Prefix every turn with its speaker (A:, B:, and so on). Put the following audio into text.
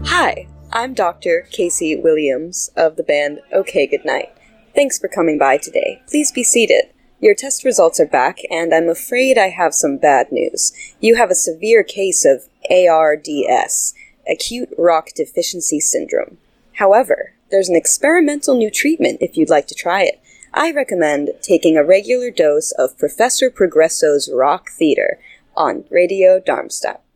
A: Hi, I'm Dr. Casey Williams of the band OK Goodnight. Thanks for coming by today. Please be seated. Your test results are back, and I'm afraid I have some bad news. You have a severe case of ARDS, Acute Rock Deficiency Syndrome. However, there's an experimental new treatment if you'd like to try it. I recommend taking a regular dose of Professor Progresso's Rock Theater on Radio Darmstadt.